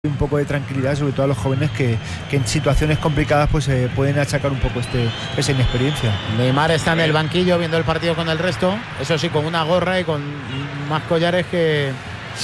un poco de tranquilidad, sobre todo a los jóvenes que en situaciones complicadas pues pueden achacar un poco esa inexperiencia. Neymar está en el banquillo viendo el partido con el resto, eso sí, con una gorra y con más collares que...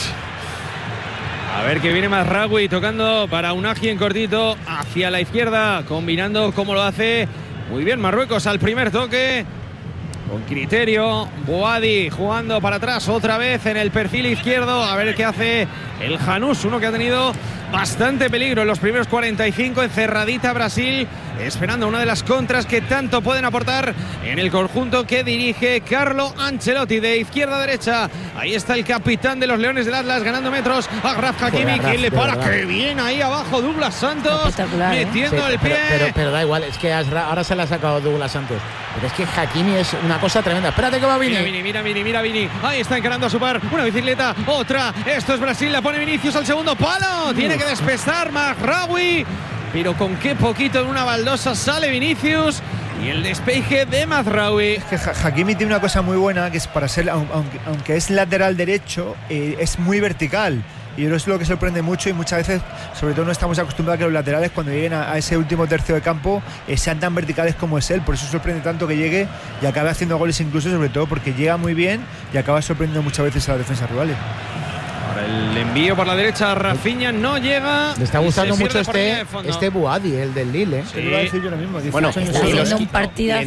A ver que viene Mazraoui tocando para Unagi en cortito hacia la izquierda, combinando como lo hace muy bien Marruecos al primer toque. Con criterio, Boadi jugando para atrás otra vez en el perfil izquierdo. A ver qué hace el Janús, uno que ha tenido bastante peligro en los primeros 45. Encerradita Brasil, esperando una de las contras que tanto pueden aportar en el conjunto que dirige Carlo Ancelotti. De izquierda a derecha, ahí está el capitán de los Leones del Atlas ganando metros. Achraf Hakimi, que le para, que bien ahí abajo Douglas Santos metiendo el pie. Pero da igual, es que ahora se le ha sacado Douglas Santos. Pero es que Hakimi es una cosa tremenda. Espérate que va Vini. Mira Vini. Ahí está encarando a su par. Una bicicleta, otra. Esto es Brasil, la pone Vinicius al segundo palo. Tiene que despestar Mazraoui. Pero con qué poquito en una baldosa sale Vinicius. Y el despeje de Mazraoui. Es que Hakimi tiene una cosa muy buena, que es para ser, aunque es lateral derecho, es muy vertical. Y eso es lo que sorprende mucho, y muchas veces, sobre todo, no estamos acostumbrados a que los laterales, cuando lleguen a ese último tercio de campo, sean tan verticales como es él. Por eso sorprende tanto que llegue y acabe haciendo goles, incluso, sobre todo porque llega muy bien y acaba sorprendiendo muchas veces a las defensas rivales. Ahora el envío por la derecha, Rafinha no llega. Le está gustando mucho este Boadi, el del Lille. Sí. Lo iba a decir yo lo mismo. Bueno, está haciendo un partidazo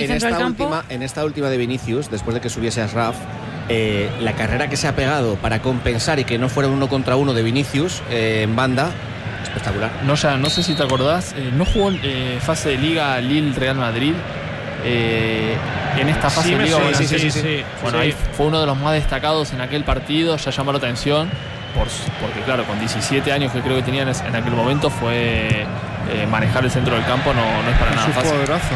en esta última de Vinicius, después de que subiese a Ashraf, la carrera que se ha pegado para compensar y que no fuera 1 contra 1 de Vinicius en banda, espectacular. No sé si te acordás, no jugó en fase de Liga Lille-Real Madrid. En esta fase de Liga. Bueno, ahí fue uno de los más destacados en aquel partido, ya llamó la atención, porque claro, con 17 años que creo que tenían en aquel momento, fue manejar el centro del campo, no es para nada fácil.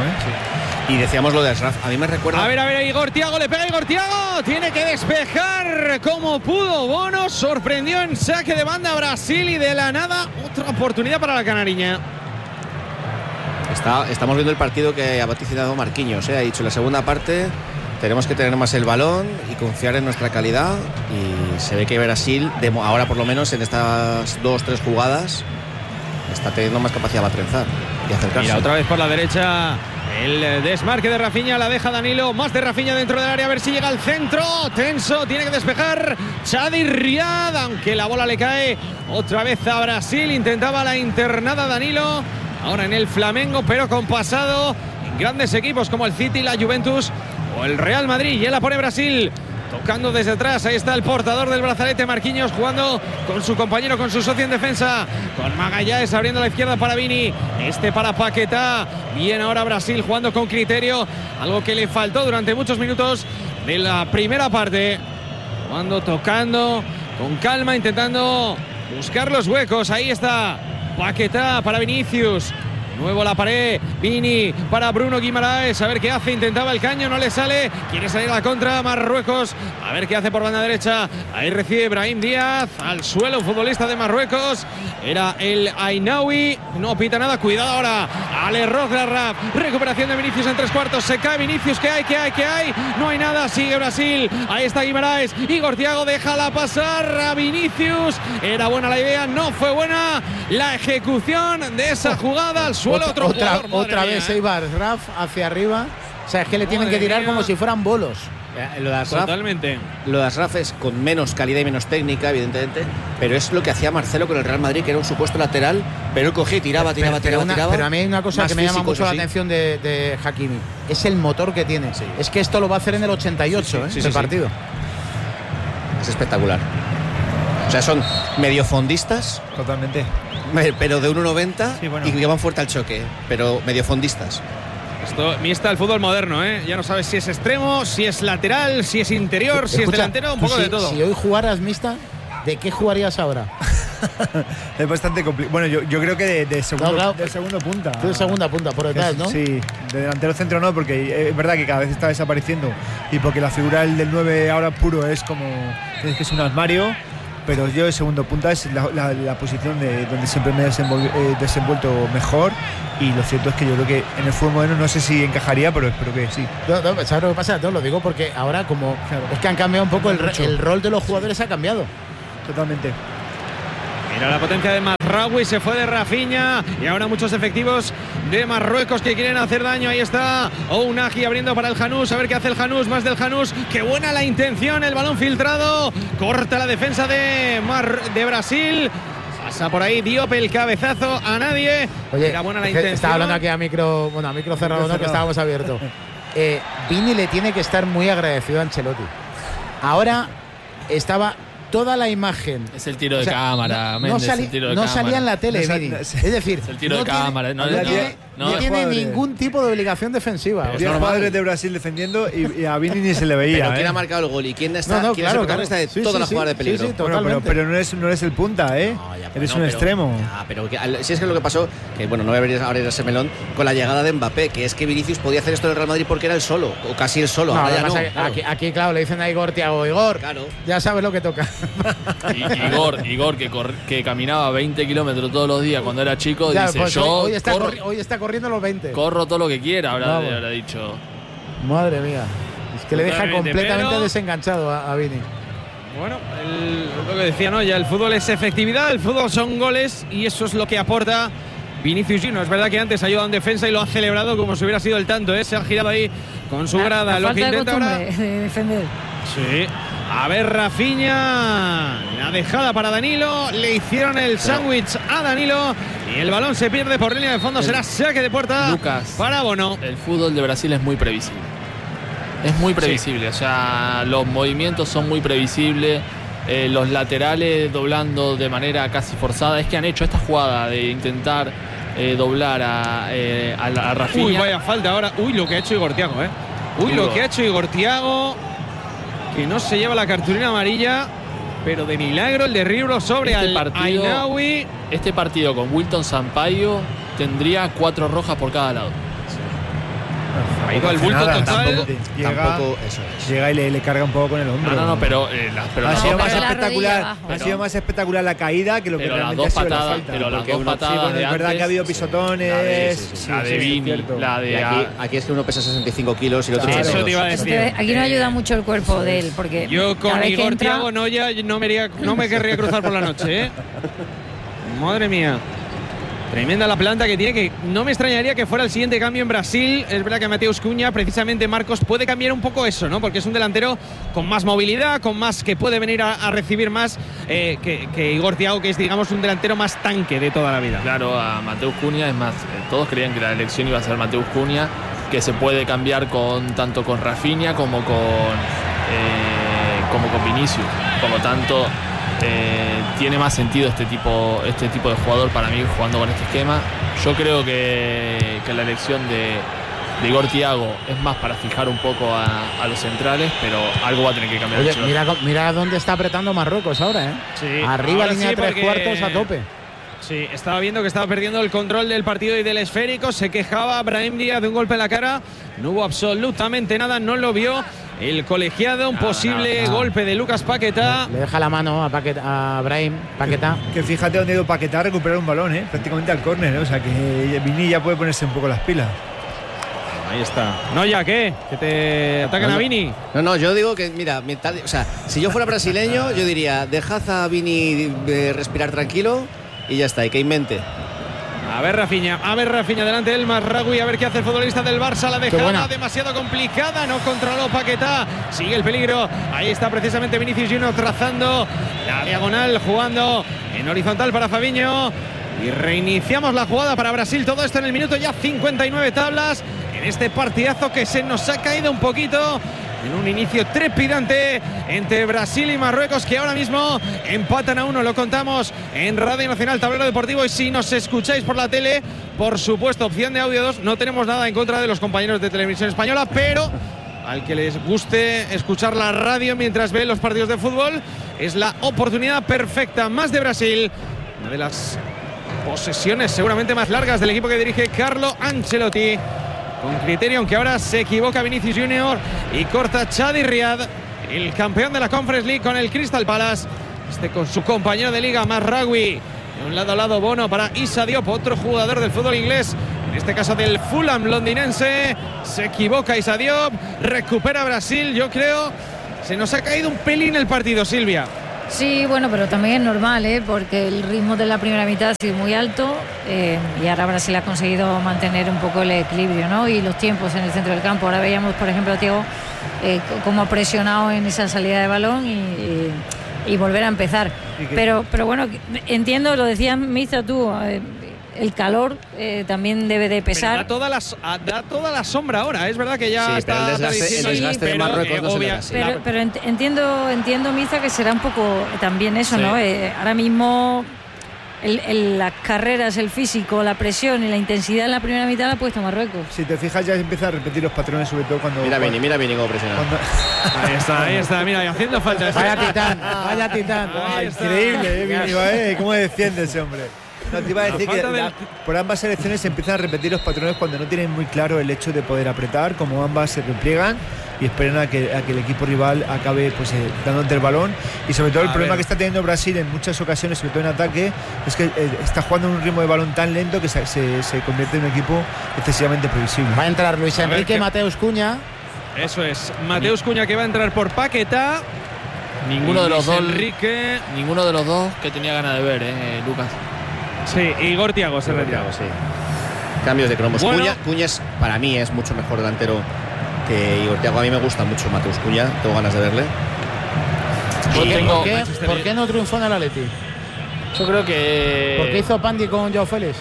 Y decíamos lo de Ashraf, a mí me recuerda... A ver, Igor Thiago, le pega Igor Thiago, tiene que despejar como pudo Bono, sorprendió en saque de banda a Brasil y de la nada otra oportunidad para la canariña. Estamos viendo el partido que ha vaticinado Marquinhos, ha dicho en la segunda parte tenemos que tener más el balón y confiar en nuestra calidad, y se ve que Brasil, ahora por lo menos en estas 2-3 jugadas, está teniendo más capacidad para trenzar y acercarse. Mira, otra vez por la derecha el desmarque de Rafinha, la deja Danilo, más de Rafinha dentro del área, a ver si llega al centro, tenso, tiene que despejar Chadi Riad, aunque la bola le cae otra vez a Brasil. Intentaba la internada Danilo, ahora en el Flamengo, pero con pasado en grandes equipos como el City, la Juventus o el Real Madrid. Y él la pone Brasil, tocando desde atrás. Ahí está el portador del brazalete, Marquinhos, jugando con su compañero, con su socio en defensa, con Magallanes abriendo a la izquierda para Vini, para Paquetá. Bien ahora Brasil jugando con criterio, algo que le faltó durante muchos minutos de la primera parte, jugando, tocando con calma, intentando buscar los huecos. Ahí está Paquetá para Vinicius. De nuevo la pared, Vini para Bruno Guimaraes, a ver qué hace, intentaba el caño, no le sale, quiere salir a la contra Marruecos, a ver qué hace por banda derecha. Ahí recibe Brahim Díaz, al suelo un futbolista de Marruecos, era el Ainaoui, no pita nada, cuidado ahora al error de la RAF, recuperación de Vinicius en 3/4, se cae Vinicius, ¿qué hay? No hay nada, sigue Brasil, ahí está Guimaraes, Igor Thiago, déjala pasar a Vinicius, era buena la idea, no fue buena la ejecución de esa jugada, al suelo otra vez Eibar Raf hacia arriba, o sea, es que le tienen que tirar como si fueran bolos. Lo de Ashraf, totalmente. Lo de Ashraf es con menos calidad y menos técnica, evidentemente, pero es lo que hacía Marcelo con el Real Madrid, que era un supuesto lateral, pero él cogía y tiraba. Pero a mí hay una cosa que me llama mucho la atención de Hakimi, es el motor que tiene. Sí. Es que esto lo va a hacer en el 88, el partido. Es espectacular. O sea, son mediofondistas. Totalmente. Pero de 1,90 y que van fuerte al choque, pero mediofondistas. Esto mixta el fútbol moderno, ya no sabes si es extremo, si es lateral, si es interior, si es delantero, un poco de todo. Si hoy jugaras mixta, ¿de qué jugarías ahora? Es bastante complicado. Bueno, yo creo que de segundo punta. Tú de segunda punta, por detrás, ¿no? Sí, de delantero centro no, porque es verdad que cada vez está desapareciendo y porque la figura del 9 ahora puro es como, es que es un armario. Pero yo de segundo punta es la posición de donde siempre me he desenvuelto mejor, y lo cierto es que yo creo que en el fútbol moderno no sé si encajaría, pero espero que sí. ¿Sabes lo que pasa? Lo digo porque ahora es que han cambiado un poco el rol de los jugadores, ha cambiado. Totalmente. Mira la potencia de Mazraoui, se fue de Rafinha y ahora muchos efectivos de Marruecos que quieren hacer daño. Ahí está Ounahi abriendo para el Janús, a ver qué hace el Janús, más del Janús. Qué buena la intención, el balón filtrado, corta la defensa de Brasil. Pasa por ahí Diop, el cabezazo a nadie. Oye, era buena la intención. Estaba hablando aquí a micro cerrado, no, que estábamos abiertos. Vini le tiene que estar muy agradecido a Ancelotti. Ahora estaba toda la imagen. Es el tiro de cámara, Méndez, no salía en la tele, Vini. Es decir, es el tiro de cámara. No tiene ningún tipo de obligación defensiva. 10 jugadores de Brasil defendiendo y a Vini ni se le veía. Pero ¿quién ha marcado el gol? ¿Y quién está? ¿Quién es el protagonista de toda la jugada de peligro? Sí, totalmente. Pero no eres el punta, ¿eh? Eres un extremo. Pero si es que lo que pasó, que bueno, no voy a abrir ese melón, con la llegada de Mbappé, que es que Vinicius podía hacer esto en el Real Madrid porque era el solo, o casi el solo. Ahora ya no. Claro. Aquí, claro, le dicen a Igor Thiago, Igor, claro, ya sabes lo que toca. Igor que caminaba 20 kilómetros todos los días cuando era chico, ya, dice, pues yo hoy está corriendo los 20. Corro todo lo que quiera, habrá dicho. Madre mía. Es que le deja completamente desenganchado a Vini. Bueno, lo que decía, ¿no? Ya el fútbol es efectividad, el fútbol son goles y eso es lo que aporta Vinicius Junior. Es verdad que antes ha ayudado en defensa y lo ha celebrado como si hubiera sido el tanto, ¿eh? Se ha girado ahí con su grada. Lo que intenta ahora de defender. Sí. A ver, Rafinha, la dejada para Danilo, le hicieron el sándwich a Danilo y el balón se pierde por línea de fondo, será saque de puerta, Lucas, para Bono. El fútbol de Brasil es muy previsible. Es muy previsible, sí. O sea, los movimientos son muy previsibles, los laterales doblando de manera casi forzada. Es que han hecho esta jugada de intentar doblar a Rafinha. Uy, vaya falta ahora. Uy, lo que ha hecho Igor Thiago, Uy, lo que ha hecho Igor Thiago, que no se lleva la cartulina amarilla, pero de milagro el derribo sobre Ainaoui. Este partido con Wilton Sampaio tendría 4 rojas por cada lado. Ha ido al bulto total. Tampoco eso es. Llega y le carga un poco con el hombro. No, pero ha sido más espectacular. Ha sido más espectacular la caída que lo que realmente ha sido la falta. Pero las dos patadas de es verdad que ha habido pisotones. La de Vini, la de aquí es que uno pesa 65 kilos y el otro eso te iba a decir. Aquí no ayuda mucho el cuerpo de él, porque yo con Igor Thiago no me querría cruzar por la noche, ¿eh? Madre mía. Tremenda la planta que tiene, que no me extrañaría que fuera el siguiente cambio en Brasil. Es verdad que Mateus Cunha, precisamente Marcos, puede cambiar un poco eso, ¿no? Porque es un delantero con más movilidad, con más que puede venir a recibir más que Igor Thiago, que es, digamos, un delantero más tanque de toda la vida. Claro, a Mateus Cunha, es más, todos creían que la elección iba a ser Mateus Cunha, que se puede cambiar tanto con Rafinha como con Vinicius. Por lo tanto, tiene más sentido este tipo de jugador para mí jugando con este esquema. Yo creo que la elección de Igor Thiago es más para fijar un poco a los centrales, pero algo va a tener que cambiar. Oye, mira dónde está apretando Marruecos ahora, Sí, arriba ahora línea sí, 3/4 a tope. Sí, estaba viendo que estaba perdiendo el control del partido y del esférico. Se quejaba Brahim Díaz de un golpe en la cara. No hubo absolutamente nada, no lo vio el colegiado. Un posible golpe de Lucas Paquetá. Le deja la mano a Brahim Paquetá. Que fíjate dónde ha ido Paquetá a recuperar un balón, prácticamente al córner, O sea que Vini ya puede ponerse un poco las pilas. Ahí está. No, ya, ¿qué? Que te atacan a Vini. No, yo digo que, mira, o sea, si yo fuera brasileño, yo diría, dejad a Vini respirar tranquilo y ya está, y que invente. A ver Rafinha delante del Mazraoui, a ver qué hace el futbolista del Barça. La dejada demasiado complicada, no controló Paquetá, sigue el peligro. Ahí está precisamente Vinicius Junior trazando la diagonal, jugando en horizontal para Fabinho. Y reiniciamos la jugada para Brasil. Todo esto en el minuto ya 59 tablas. En este partidazo que se nos ha caído un poquito en un inicio trepidante entre Brasil y Marruecos, que ahora mismo empatan a 1. Lo contamos en Radio Nacional Tablero Deportivo, y si nos escucháis por la tele, por supuesto, opción de audio 2. No tenemos nada en contra de los compañeros de Televisión Española, pero al que les guste escuchar la radio mientras ve los partidos de fútbol, es la oportunidad perfecta. Más de Brasil, una de las posesiones seguramente más largas del equipo que dirige Carlo Ancelotti, con criterio, aunque ahora se equivoca Vinicius Junior y corta Chadi Riad, el campeón de la Conference League con el Crystal Palace, con su compañero de liga Mazraoui. De un lado a lado Bono para Issa Diop, otro jugador del fútbol inglés, en este caso del Fulham londinense. Se equivoca Issa Diop, recupera Brasil. Yo creo se nos ha caído un pelín el partido, Silvia. Sí, bueno, pero también es normal, porque el ritmo de la primera mitad ha sido muy alto y ahora Brasil ha conseguido mantener un poco el equilibrio, ¿no? Y los tiempos en el centro del campo. Ahora veíamos, por ejemplo, a Thiago cómo ha presionado en esa salida de balón y volver a empezar. Pero bueno, entiendo, lo decías, Miza, tú, el calor también debe de pesar. Da toda la sombra ahora, es verdad que ya sí, está. Pero el desgaste de Marruecos no se le da así. Pero entiendo, Miza, que será un poco también eso, sí. ¿No? Ahora mismo las carreras, el físico, la presión y la intensidad en la primera mitad la ha puesto Marruecos. Si te fijas, ya empieza a repetir los patrones, sobre todo cuando. Mira Vini cómo presiona. Ahí está, mira, y haciendo falta. Vaya titán. Increíble, Vini, cómo defiende ese hombre. No, te iba a decir que por ambas selecciones se empiezan a repetir los patrones cuando no tienen muy claro el hecho de poder apretar, como ambas se repliegan y esperan a que el equipo rival acabe dándote el balón. Y sobre todo el problema que está teniendo Brasil en muchas ocasiones, sobre todo en ataque, es que está jugando en un ritmo de balón tan lento que se convierte en un equipo excesivamente previsible. Va a entrar Luis Enrique, Mateus Cunha. Eso es, Mateus Cunha, que va a entrar por Paquetá. Ninguno de los dos que tenía ganas de ver, Lucas. Sí, Igor Thiago se retira. Sí. Cambios de cromos. Bueno. Cuña para mí es mucho mejor delantero que Igor Thiago. A mí me gusta mucho Mateus Cunha, tengo ganas de verle. ¿Por qué no triunfó en el Atleti? Yo creo que... ¿Por qué hizo Pandi con Joao Félix?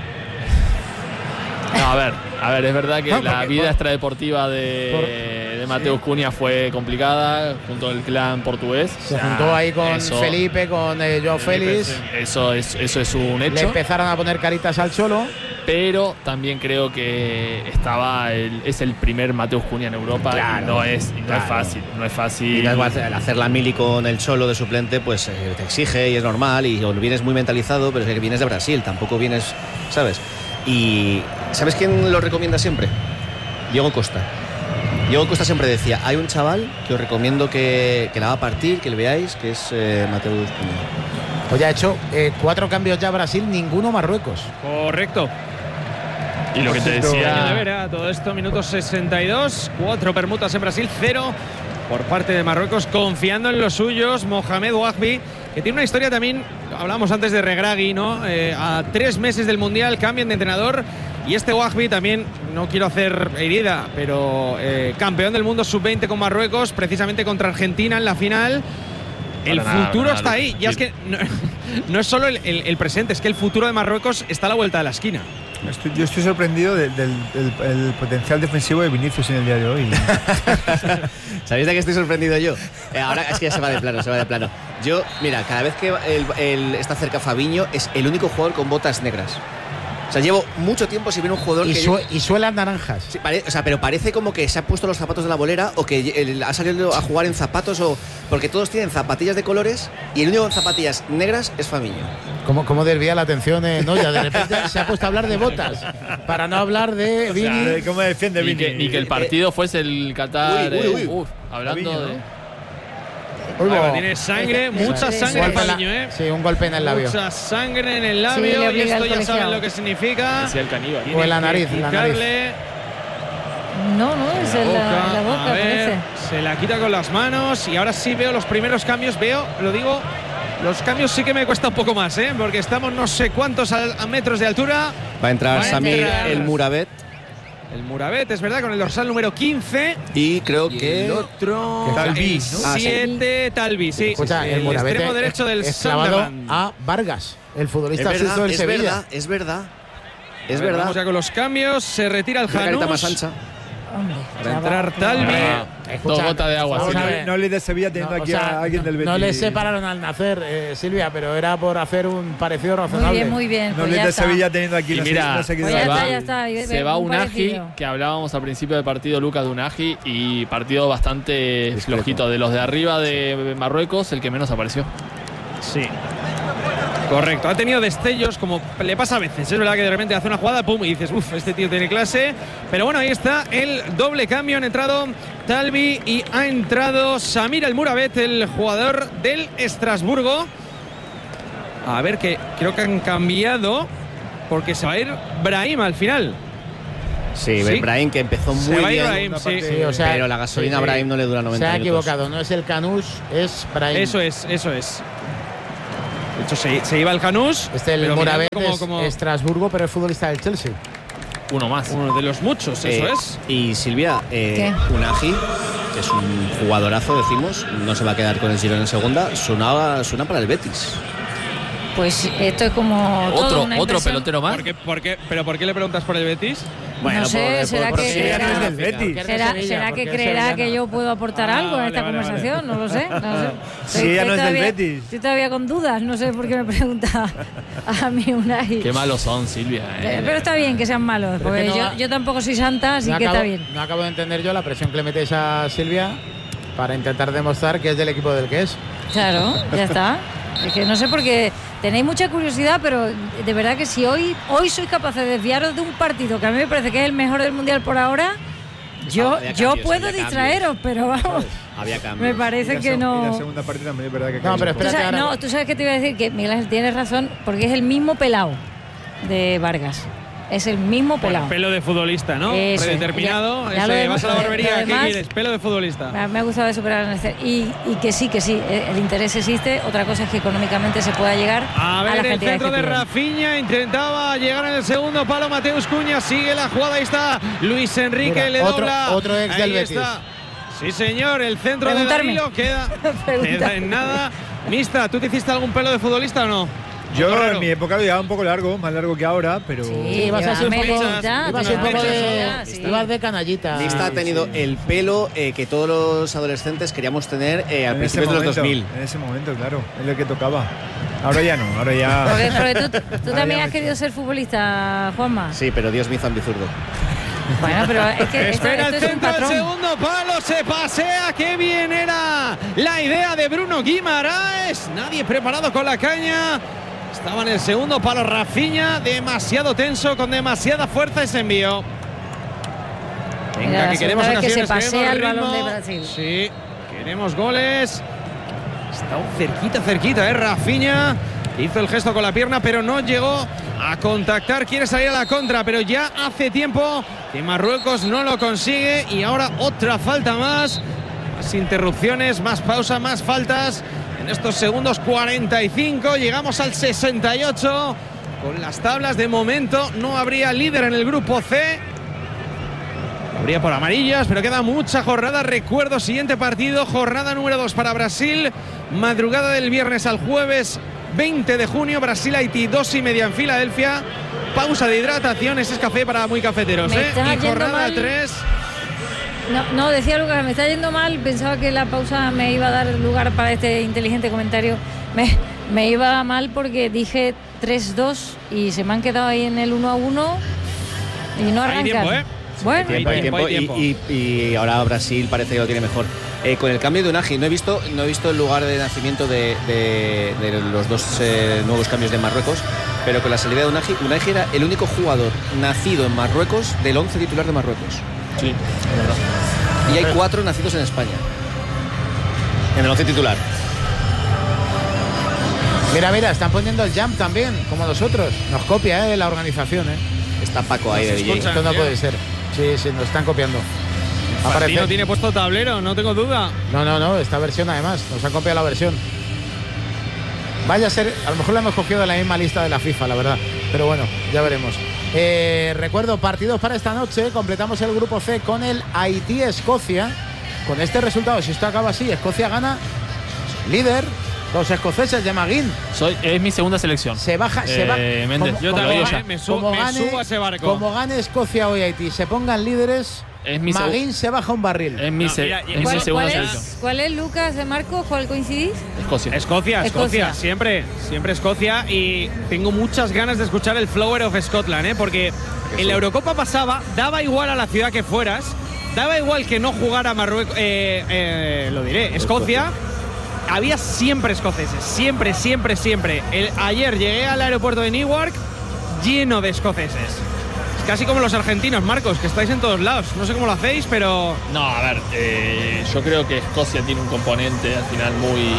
No, a ver, es verdad que la vida extradeportiva de Mateus Cunha fue complicada junto al clan portugués. Se juntó ahí con Felipe, con Joao Félix. Eso es un hecho. Le empezaron a poner caritas al Cholo. Pero también creo que es el primer Mateus Cunha en Europa. Claro, y no es fácil. Y al hacer la mili con el Cholo de suplente, pues te exige y es normal. Y vienes muy mentalizado, pero es que vienes de Brasil, tampoco vienes, ¿sabes? Y ¿sabes quién lo recomienda siempre? Diego Costa. Diego Costa siempre decía, hay un chaval que os recomiendo que la va a partir, que le veáis, que es Mateus Cunha. Pues ya ha hecho 4 cambios ya Brasil, ninguno Marruecos. Correcto. Y lo que te decía, todo esto, minutos 62, 4 permutas en Brasil, 0 por parte de Marruecos, confiando en los suyos. Mohamed Wahbi, que tiene una historia también, hablamos antes de Regragui, ¿no? A 3 meses del Mundial cambian de entrenador. Y este Wahbi también, no quiero hacer herida, pero campeón del mundo sub-20 con Marruecos, precisamente contra Argentina en la final. El futuro está ahí. Ya es que no es solo el presente, es que el futuro de Marruecos está a la vuelta de la esquina. Yo estoy sorprendido del potencial defensivo de Vinicius en el día de hoy. ¿Sabéis de qué estoy sorprendido yo? Ahora es que ya se va de plano. Yo, mira, cada vez que está cerca Fabinho, es el único jugador con botas negras. O sea, llevo mucho tiempo sin ver un jugador y suelas naranjas. Sí, pero parece como que se ha puesto los zapatos de la bolera o que ha salido a jugar en zapatos, porque todos tienen zapatillas de colores y el único con zapatillas negras es Fabinho. ¿Cómo desvía la atención? No, ya de repente se ha puesto a hablar de botas para no hablar de Vini. ¿Cómo defiende Vini? Y que el partido fuese el Qatar. Hablando Fabinho, de... Tiene sangre, mucha sangre en Fabinho, Sí, un golpe en el labio. Mucha sangre en el labio, Sí, y esto ya saben lo que significa. Decía el caníbal. O en la nariz, No, es en la boca, parece. Se la quita con las manos y ahora sí veo los primeros cambios. Los cambios sí que me cuesta un poco más, porque estamos no sé cuántos a metros de altura. Va a entrar Samir El Mourabet. El Mourabet, es verdad, con el dorsal número 15. Y creo que el otro... Talbi, ¿no? 7, Talbi, sí. Escucha, el Mourabet extremo derecho del Sunderland. A Vargas, el futbolista suizo del Sevilla. Es verdad. Vamos ya con los cambios. Se retira el Janús. Más ancha. Para entrar Talbi. 2 gotas de agua. No le de Sevilla teniendo aquí a alguien del Betis. No le separaron al nacer, Silvia, pero era por hacer un parecido razonable. Muy bien. No le de Sevilla teniendo aquí. Y mira, ya está. Se va Unagi, que hablábamos al principio del partido, Lucas, de Unagi, y partido bastante flojito. De los de arriba de Marruecos, el que menos apareció. Sí. Correcto, ha tenido destellos, como le pasa a veces. Es verdad que de repente hace una jugada, pum, y dices, este tío tiene clase. Pero bueno, ahí está el doble cambio. Han entrado Talbi y ha entrado Samir El Mourabet, el jugador del Estrasburgo. A ver, que creo que han cambiado, porque se va a ir Brahim al final. Sí, Brahim, que empezó muy bien. Brahim, sí, o sea, pero la gasolina a Brahim no le dura 90 minutos. Se ha equivocado, no es el Canús, es Brahim. Eso es. De hecho, se iba el Canús. El Moravet como Estrasburgo, pero es futbolista del Chelsea. Uno más. Uno de los muchos, eso es. Y Silvia, Unagi, que es un jugadorazo, decimos, no se va a quedar con el Girona en segunda, suena para el Betis. Pues esto es como otro pelotero más. ¿Por qué le preguntas por el Betis? Bueno, no sé, será que será que creerá que yo puedo aportar algo en esta conversación, no lo sé. Si ella no es del Betis. Estoy todavía con dudas, no sé por qué me pregunta a mí Unai. Qué malos son, Silvia. Pero está bien que sean malos, porque yo tampoco soy santa, así que está bien. No acabo de entender yo la presión que le metéis a Silvia para intentar demostrar que es del equipo del que es. Claro, ya está. Es que no sé por qué tenéis mucha curiosidad, pero de verdad que si hoy sois capaces de desviaros de un partido que a mí me parece que es el mejor del mundial por ahora, yo puedo distraeros, pero vamos. Había cambios. Me parece que no. Y la segunda parte también es verdad que no, pero espérate. Tú sabes que te iba a decir que Miguel Ángel tienes razón, porque es el mismo pelao de Vargas. Es el mismo pelado. Pelo de futbolista, ¿no? Eso, predeterminado. Vas a la barbería, ¿qué quieres? Pelo de futbolista. Me ha gustado eso, y que sí, el interés existe. Otra cosa es que económicamente se pueda llegar a ver, la el centro de Rafinha, intentaba llegar en el segundo palo Mateus Cunha, sigue la jugada, ahí está Luis Enrique. Mira, le dobla. Otro ex del Betis. Está. Sí, señor, el centro de Danilo queda en nada. Mista, ¿tú te hiciste algún pelo de futbolista o no? Yo en mi época lo llevaba un poco largo, más largo que ahora, pero... Sí, ibas a ser un poco ibas de canallita. Mista ha tenido el pelo que todos los adolescentes queríamos tener al principio de los 2000. En ese momento, claro, es lo que tocaba. Ahora ya no, ahora ya... Porque tú también has querido ser futbolista, Juanma. Sí, pero Dios me hizo ambizurdo. Bueno, pero es que espera esto el centro del segundo palo, se pasea, qué bien era la idea de Bruno Guimaraes. Nadie preparado con la caña. Estaba en el segundo palo Rafinha, demasiado tenso, con demasiada fuerza ese envío. Venga, que queremos ocasiones, que se pasea el balón de Brasil. Sí, queremos goles. Está cerquita, Rafinha. Hizo el gesto con la pierna, pero no llegó a contactar. Quiere salir a la contra, pero ya hace tiempo que Marruecos no lo consigue. Y ahora otra falta más. Más interrupciones, más pausa, más faltas. En estos segundos 45, llegamos al 68. Con las tablas de momento no habría líder en el grupo C. Habría por amarillas, pero queda mucha jornada. Recuerdo, siguiente partido, jornada número 2 para Brasil. Madrugada del viernes al jueves 20 de junio, Brasil-Haití, 2:30 en Filadelfia. Pausa de hidratación, ese es café para muy cafeteros. Y jornada 3. No, decía Lucas, me está yendo mal. Pensaba que la pausa me iba a dar lugar para este inteligente comentario. Me iba mal porque dije 3-2 y se me han quedado ahí en el 1-1 y no arrancan. Hay tiempo, Bueno, hay tiempo. Y ahora Brasil parece que lo tiene mejor. Con el cambio de Unagi, no he visto el lugar de nacimiento de los dos nuevos cambios de Marruecos, pero con la salida de Unagi era el único jugador nacido en Marruecos del 11 titular de Marruecos. Sí, es verdad. Y hay 4 nacidos en España, en el 11 titular. Mira, están poniendo el jump también, como nosotros. Nos copia la organización. Está Paco ahí de DJ. Esto no puede ser. Sí, nos están copiando. Martino tiene puesto tablero, no tengo duda. No, esta versión además, nos han copiado la versión. Vaya a ser, a lo mejor la hemos cogido de la misma lista de la FIFA, la verdad. Pero bueno, ya veremos. Recuerdo, partidos para esta noche. Completamos el grupo C con el Haití-Escocia. Con este resultado, si esto acaba así, Escocia gana, líder. Los escoceses de Maguín. Es mi segunda selección. Se baja. Méndez, yo también me subo a ese barco. Como gane Escocia hoy Haití, se pongan líderes. Maguín se baja un barril. Es mi segunda selección. ¿Cuál es, Lucas, de Marcos? ¿Cuál coincidís? Escocia. Siempre Escocia. Y tengo muchas ganas de escuchar el Flower of Scotland, porque en la Eurocopa pasaba, daba igual a la ciudad que fueras, daba igual que no jugara Marruecos, Escocia. Había siempre escoceses, siempre. Ayer llegué al aeropuerto de Newark lleno de escoceses. Es casi como los argentinos, Marcos, que estáis en todos lados. No sé cómo lo hacéis, pero... No, a ver, yo creo que Escocia tiene un componente al final muy...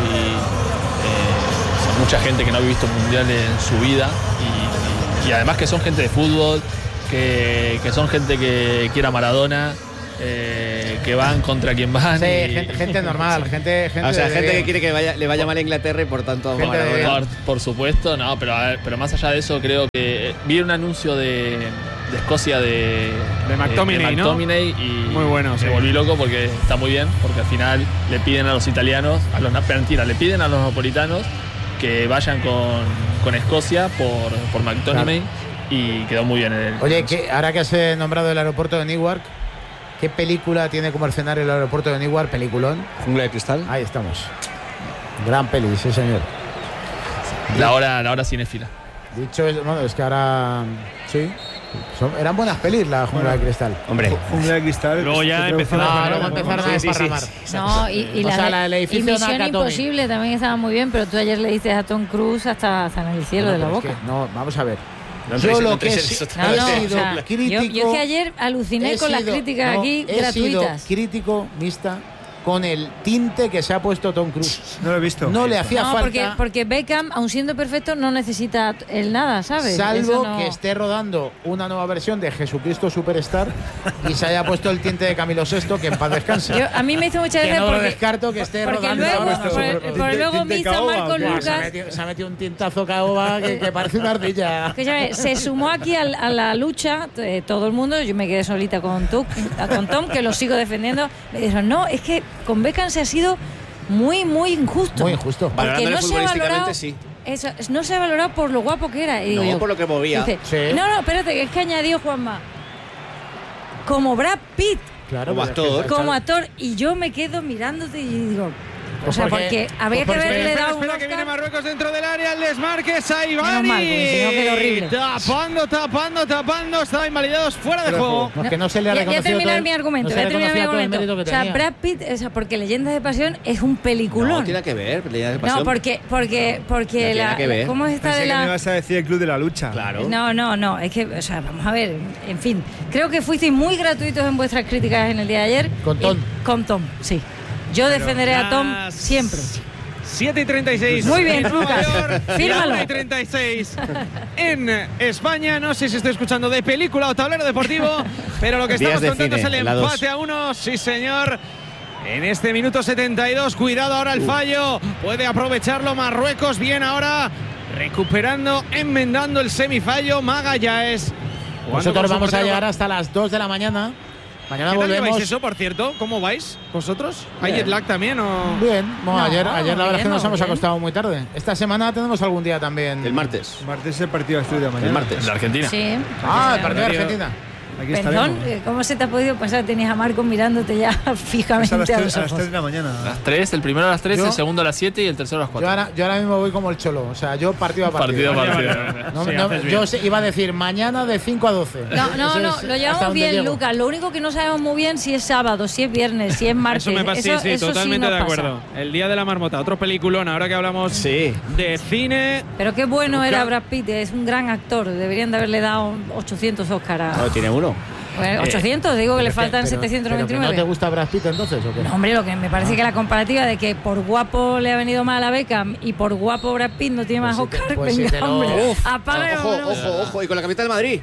mucha gente que no ha visto mundiales en su vida y además que son gente de fútbol, que son gente que quiere a Maradona, que van contra quien van. Sí, gente normal, gente o sea, gente bien. que quiere que le vaya mal a Inglaterra y por tanto a Maradona. Por supuesto, no, pero más allá de eso, creo que vi un anuncio de Escocia de McTominay, ¿no? Y muy bueno, me volví loco porque está muy bien, porque al final le piden a los italianos, le piden a los napolitanos que vayan con Escocia por McTominay, y quedó muy bien. Oye, ahora que has nombrado el aeropuerto de Newark, ¿qué película tiene como escenario el aeropuerto de Newark? Peliculón. Jungla de cristal. Ahí estamos. Gran peli, sí señor. La hora cinéfila. Dicho eso, bueno, es que ahora sí. Eran buenas pelis la Jungla de Cristal. Hombre, Jungla de Cristal. Luego ya empezaron luego empezaron a desparramar. No, y la del edificio y Misión Nakatomi. Imposible también estaba muy bien, pero tú ayer le dices a Tom Cruise hasta en el cielo de la boca. No, vamos a ver. No Yo entréis- lo no que entréis en es, eso No, no, he o sido sea, crítico. yo es que ayer aluciné con las críticas aquí he sido gratuitas. crítico, mixta, con el tinte que se ha puesto Tom Cruise. No lo he visto. No le hacía No, falta, porque Beckham, aun siendo perfecto, no necesita él nada, ¿sabes? salvo Eso no- que esté rodando una nueva versión de Jesucristo Superstar y se haya puesto el tinte de Camilo VI, que en paz descanse. A mí me hizo mucha Que gracia no lo porque, descarto que esté porque rodando. luego, ahora. porque luego Tinte Misa caoba, Marcos ¿o qué? Lucas, Se ha metido un tintazo caoba que parece una ardilla. escúchame, se sumó aquí a la lucha todo el mundo. Yo me quedé solita con Tom, que lo sigo defendiendo. Me dijeron, no, es que con Beckham se ha sido muy, muy injusto. Muy injusto. Porque Valorándole no se ha valorado. futbolísticamente, sí. Eso, no se ha valorado por lo guapo que era. Y digo No, yo, por lo que movía. dice, Sí. no, espérate, que es que añadió Juanma. Como Brad Pitt, Claro, Como pero es que actor. como actor, y yo me quedo mirándote y digo. Pues O sea, porque- porque habría pues que porque- haberle Espera, dado un espera, que viene Oscar. Marruecos dentro del área, el desmarque, Saibari. Menos mal, porque si no queda horrible. Tapando, estaba invalidados fuera de juego. No, que no se le ha Voy a reconocido terminar todo mi argumento. no se Voy a le terminar mi reconocía todo el argumento. mérito que O sea, tenía. Brad Pitt, o sea, porque Leyendas de Pasión es un peliculón. No tiene que ver. Leyendas de Pasión. No, porque No tiene la. que ver. ¿Cómo es esta Pensé de que me la.? ibas a decir el Club de la Lucha. Claro. No, es que, o sea, vamos a ver, en fin, creo que fuisteis muy gratuitos en vuestras críticas en el día de ayer. Con Tom. Con Tom, sí. Yo defenderé a Tom Las siempre. 7:36. Muy bien, en Nueva Lucas. York, Fírmalo. 1:36 en España. No sé si estoy escuchando de película o tablero deportivo, pero lo que Días estamos de contando es cine, el la dos. empate a 1. Sí, señor. En este minuto 72, cuidado ahora el fallo. Puede aprovecharlo Marruecos. Bien ahora, recuperando, enmendando el semifallo. Magallanes. Nosotros vamos a llegar hasta las 2 de la mañana. Mañana ¿Qué tal volvemos. lleváis eso, por cierto? ¿Cómo vais vosotros? ¿Hay Bien. jet lag también o...? Bien, bueno, No, ayer la verdad es que nos bien, hemos bien. acostado muy tarde. Esta semana tenemos algún día también. El martes. Martes es el partido de Asturias mañana. El martes. De Argentina. Sí. Ah, el partido de Horario- Argentina. Aquí Perdón, estaremos. ¿cómo se te ha podido pasar? Tenías a Marcos mirándote ya Es fijamente a las a 3 los ojos. de la mañana. A las 3, el primero a las 3, Yo- el segundo a las 7 y el tercero a las 4. Yo ahora mismo voy como el cholo. O sea, yo partido a partido. Partido. No, Sí, no, haces bien. yo iba a decir mañana de 5 a 12. No, Eso es lo hasta llevamos donde bien, llego. Lucas. Lo único que no sabemos muy bien si es sábado, si es viernes, si es martes. Eso me pasa, sí, eso totalmente sí de nos acuerdo. pasa. El día de la marmota, otro peliculón. Ahora que hablamos Sí. de cine. Pero qué bueno Lucas. era Brad Pitt, es un gran actor. Deberían de haberle dado 800 Oscar a. No, tiene uno. Bueno, 800, digo que le faltan Pero- pero ¿no 799. te gusta Brad Pitt entonces o qué? No, hombre, lo que me parece que la comparativa de que por guapo le ha venido mal a Beckham y por guapo Brad Pitt no tiene más Pues si te- Oscar, pues si venga, te lo- hombre. Uf. Apaga y Ojo, vámonos. ojo. Y con la camiseta del Madrid.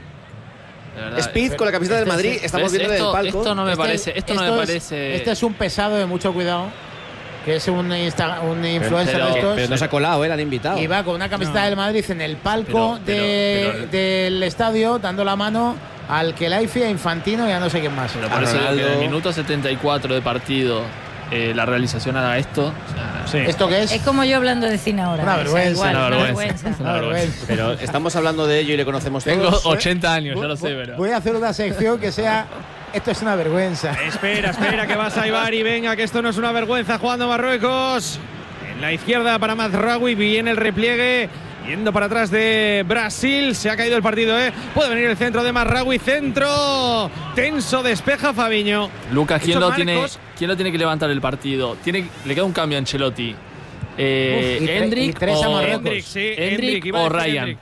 De verdad. Speed con la camiseta del Madrid. Estamos viendo en el palco. Esto no me parece. Esto no me es- parece. Este es un pesado de mucho cuidado, que es un influencer Pero- de estos. Pero no se ha colado, le han invitado. Y va con una camiseta del Madrid en el palco Pero- del estadio, dando la mano al Kelaifi, a Infantino y a no sé quién más. Pero por eso digo que en Ronaldo. el minuto 74 de partido la realización haga esto. O sea, Sí. ¿Esto qué es? Es como yo hablando de cine ahora. Una o sea, vergüenza, igual, una una vergüenza. vergüenza. Una vergüenza. Pero estamos hablando de ello y le conocemos todos. Tengo 80 años, ya lo sé, pero. Voy a hacer una sección que sea. Esto es una vergüenza. Espera, que va Saibari. Venga, que esto no es una vergüenza jugando Marruecos. En la izquierda para Mazraoui. Viene el repliegue. Yendo para atrás de Brasil. Se ha caído el partido, ¿eh? Puede venir el centro de Mazraoui. Centro. Tenso, despeja Fabiño. Lucas, ¿quién Hecho lo tiene que levantar el partido? Le queda un cambio a Ancelotti. y tre- y tres a o, Marruecos. Hendrik, sí. Hendrik iba a o decir Ryan. Hendrik.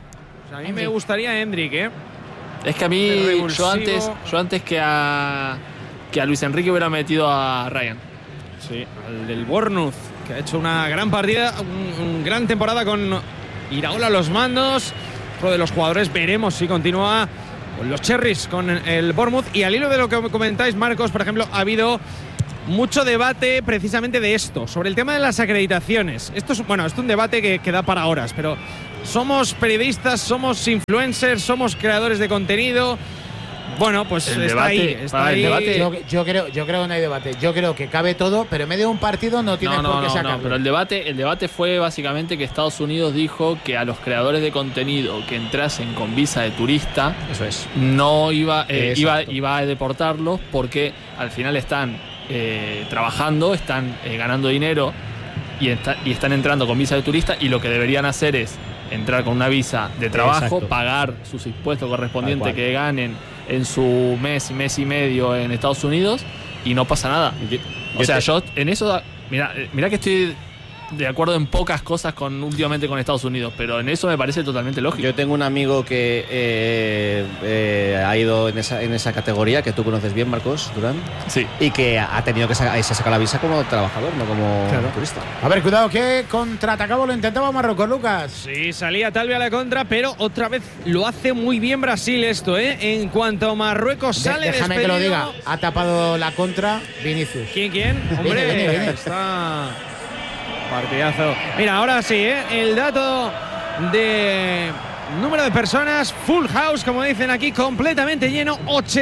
O sea, a mí me gustaría Hendrik, ¿eh? Es que a El mí, revulsivo. yo antes que a Luis Enrique hubiera metido a Ryan. Sí, al del Bournemouth, que ha hecho una gran partida, un gran temporada con Iraola a los mandos. Otro de los jugadores, veremos si continúa los Cherries con el Bournemouth. Y al hilo de lo que comentáis, Marcos, por ejemplo, ha habido mucho debate precisamente de esto, sobre el tema de las acreditaciones. Esto es un debate que da para horas, pero somos periodistas, somos influencers, somos creadores de contenido. Bueno, pues el está debate, ahí. El debate. Yo creo que no hay debate. Yo creo que cabe todo, pero en medio de un partido no tienes por qué sacarlo. No, pero el debate fue básicamente que Estados Unidos dijo que a los creadores de contenido que entrasen con visa de turista, eso es, no iba a deportarlos, porque al final están trabajando, están ganando dinero y están entrando con visa de turista, y lo que deberían hacer es entrar con una visa de trabajo, exacto, pagar sus impuestos correspondientes que ganen en su mes y medio en Estados Unidos, y no pasa nada. Yo en eso, mira que estoy de acuerdo en pocas cosas últimamente con Estados Unidos, pero en eso me parece totalmente lógico. Yo tengo un amigo que ha ido en esa categoría, que tú conoces bien, Marcos Durán. Sí. Y que ha tenido que sacar la visa como trabajador, no como turista. A ver, cuidado que contraatacaba, lo intentaba Marruecos, Lucas. Sí, salía Talvi a la contra, pero otra vez lo hace muy bien Brasil esto, ¿eh? En cuanto Marruecos sale déjame despedido, que lo diga, ha tapado la contra Vinicius. ¿Quién? Hombre, viene. Está partidazo. Mira, ahora sí, el dato de número de personas, full house, como dicen aquí, completamente lleno,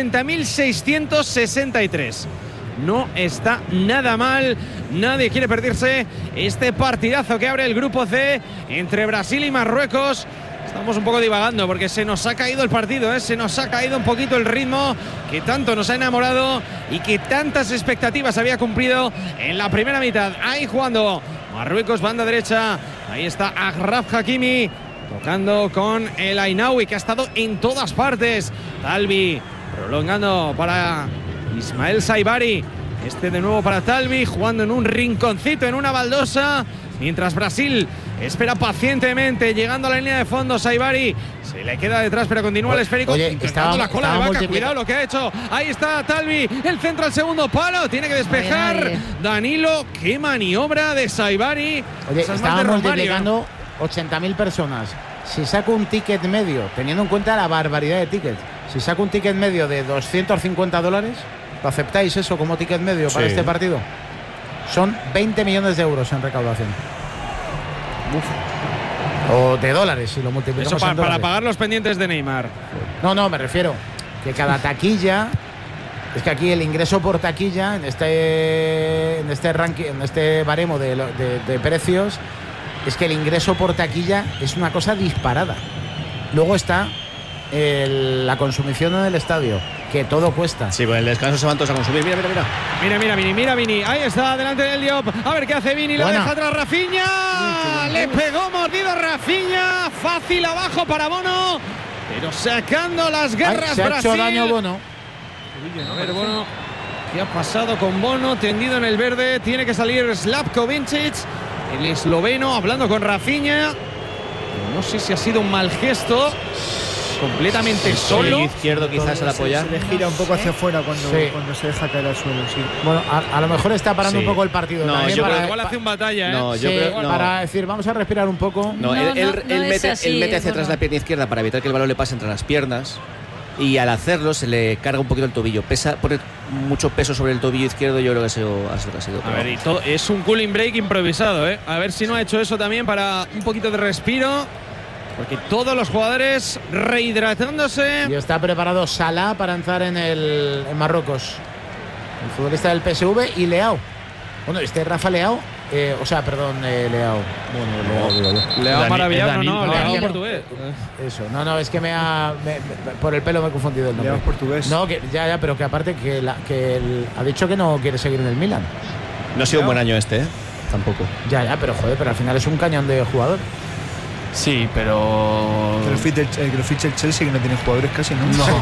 80.663. No está nada mal, nadie quiere perderse este partidazo que abre el grupo C entre Brasil y Marruecos. Estamos un poco divagando porque se nos ha caído el partido, se nos ha caído un poquito el ritmo que tanto nos ha enamorado y que tantas expectativas había cumplido en la primera mitad. Ahí jugando Marruecos, banda derecha, ahí está Achraf Hakimi tocando con el Ainaoui, que ha estado en todas partes. Talvi prolongando para Ismael Saibari, de nuevo para Talvi, jugando en un rinconcito, en una baldosa, mientras Brasil espera pacientemente, llegando a la línea de fondo. Saibari se le queda detrás, pero continúa el esférico, intentando la cola de vaca. Cuidado lo que ha hecho. Ahí está Talvi, el centro al segundo palo, tiene que despejar Danilo. Qué maniobra de Saibari. Oye, estaban multiplicando 80.000 personas. Si saco un ticket medio, teniendo en cuenta la barbaridad de tickets, si saco un ticket medio de $250, ¿lo aceptáis eso como ticket medio para este partido? Son 20 millones de euros en recaudación. O de dólares, si lo multiplicamos. Eso para pagar los pendientes de Neymar. No, me refiero que cada taquilla, es que aquí el ingreso por taquilla en este ranking, en este baremo de precios, es que el ingreso por taquilla es una cosa disparada. Luego está la consumición en el estadio, que todo cuesta. Sí, pues el descanso se van todos a consumir. Mira. Mira Vini. Ahí está, delante del Diop. A ver qué hace Vini. La deja atrás Rafinha. Le pegó mordido Rafinha. Fácil abajo para Bono. Pero sacando las garras se ha Brasil. hecho daño Bono. A ver, Bono. ¿Qué ha pasado con Bono? Tendido en el verde. Tiene que salir Slavko Vincic, el esloveno, hablando con Rafinha. No sé si ha sido un mal gesto. Completamente solo. El izquierdo quizás al apoyar. Se le gira un poco hacia afuera cuando se deja caer al suelo. Sí. Bueno, a lo mejor está parando un poco el partido. No, también yo para, creo, igual hace un batalla. No, yo creo, para decir, vamos a respirar un poco. Él mete hacia atrás la pierna izquierda para evitar que el balón le pase entre las piernas. Y al hacerlo se le carga un poquito el tobillo. Pone mucho peso sobre el tobillo izquierdo. Yo creo que eso ha sido. A ver, y es un cooling break improvisado, ¿eh? A ver si no ha hecho eso también para un poquito de respiro. Porque todos los jugadores rehidratándose. Y está preparado Salah para entrar en Marruecos. El futbolista del PSV y Leao. Bueno, Rafa Leao. Leao. Bueno, Leao maravillado, Leao portugués. Eso, no, es que por el pelo me he confundido el nombre. Leao portugués. No, ya, pero que aparte que él ha dicho que no quiere seguir en el Milan. No ha sido un buen año tampoco. Ya, pero al final es un cañón de jugador. Sí, pero Que lo fiche el Chelsea, que no tiene jugadores casi, ¿no? No.